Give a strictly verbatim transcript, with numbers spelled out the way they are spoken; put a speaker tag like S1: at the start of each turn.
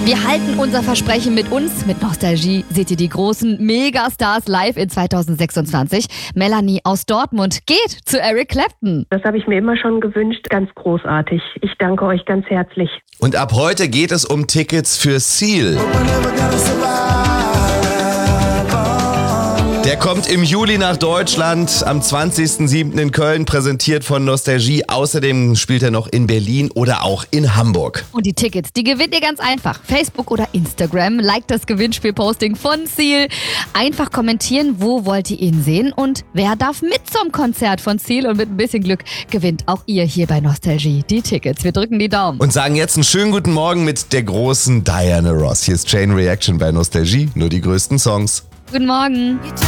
S1: Wir halten unser Versprechen mit uns. Mit Nostalgie seht ihr die großen Megastars live in zweitausendsechsundzwanzig. Melanie aus Dortmund geht zu Eric Clapton.
S2: Das habe ich mir immer schon gewünscht. Ganz großartig. Ich danke euch ganz herzlich.
S3: Und ab heute geht es um Tickets für Seal. Der kommt im Juli nach Deutschland, am zwanzigsten siebten in Köln, präsentiert von Nostalgie. Außerdem spielt er noch in Berlin oder auch in Hamburg.
S1: Und die Tickets, die gewinnt ihr ganz einfach. Facebook oder Instagram, liked das Gewinnspielposting von Seal. Einfach kommentieren, wo wollt ihr ihn sehen und wer darf mit zum Konzert von Seal. Und mit ein bisschen Glück gewinnt auch ihr hier bei Nostalgie die Tickets. Wir drücken die Daumen.
S3: Und sagen jetzt einen schönen guten Morgen mit der großen Diana Ross. Hier ist Chain Reaction bei Nostalgie, nur die größten Songs.
S1: Guten Morgen.